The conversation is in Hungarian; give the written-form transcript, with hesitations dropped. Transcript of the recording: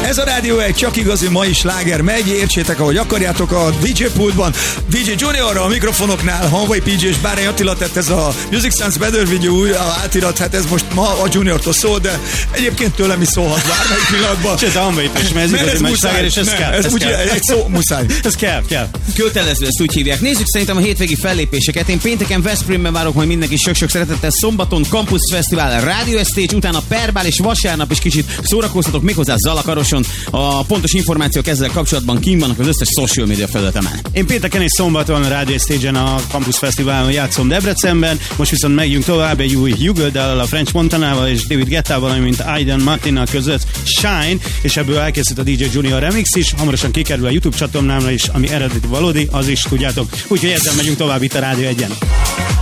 Ez a Rádió egy csak igazi mai sláger megy, értsétek ahogy akarjátok a DJ pultban. DJ Juniorra a mikrofonoknál, Hanvai PJ és Bárány Attila tett ez a Music Sounds Better Video új átirat, hát ez most ma a Juniortól szól, de egyébként tőlem is szólhat bármelyik pillanatban. És ez a Hanvai is, mert ez igazi mai sláger, és ez kell. Ez kell. Egy szó muszáj. Ez kell. Kötelező, ezt úgy hívják. Nézzük szerintem a hétvégi fellépéseket. Én pénteken Veszprémben várok majd mindenki sok-sok szeretettel, szombaton Campus Fesztivál, Radio Stage, utána Perbál és vasárnap is kicsit szórakoztatok, méghozzá Zalakaroson. A pontos információk ezzel kapcsolatban kint vannak az összes social media felületemen. Én pénteken és szombaton a Radio Stage-en a Campus Fesztiválon játszom Debrecenben, most viszont megyünk tovább egy új Hugo-dal, a French Montanával és David Guettával, mint Aiden Martinnal között Shine, és ebből elkészült a DJ Junior remix is, hamarosan kikerül a YouTube csatornámra is, ami eredeti valódi, az is tudjátok. Úgyhogy ezzel megyünk tovább itt a Rádió 1-en.